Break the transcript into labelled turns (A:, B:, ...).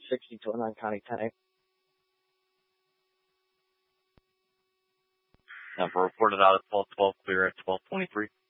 A: 60 to 09 County 10.
B: Number reported out at 1212, clear at 1223.